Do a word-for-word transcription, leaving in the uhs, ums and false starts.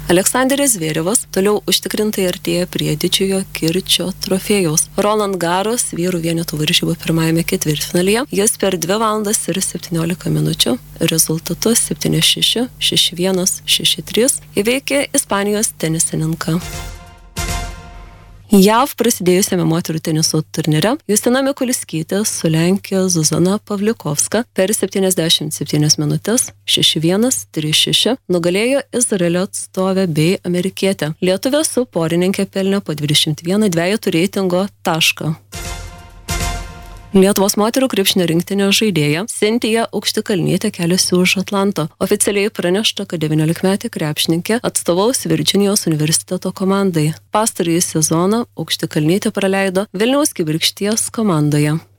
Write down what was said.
Aleksandras Zverevas toliau užtikrintai artėja prie didžiojo kirčio trofėjaus. Roland Garros vyrų vienetų varžybų pirmajame ketvirtfinalyje jis per dvi valandas ir septyniolika minučių rezultatu septyni šeši, šeši vienas, šeši trys įveikė Ispanijos tenisininką. JAV prasidėjusiame moterų teniso turnyre Justina Mikuliskytė sulenkė Zuzaną Pavlikovską per septyniasdešimt septynias minutės šeši vienas, trys šeši nugalėjo Izraelio atstovę bei amerikietę. Lietuvė su porininkė pelnė po dvidešimt vieną dvejetų reitingo tašką. Lietuvos moterų krepšinio rinktinio žaidėja Sintija Aukštikalnytė keliasi už Atlanto. Oficialiai pranešta, kad devyniolikmetė krepšininkė atstovaus Virdžinijos universiteto komandai. Pastarąjį sezoną Aukštikalnytė praleido Vilniaus Kibirkšties komandoje.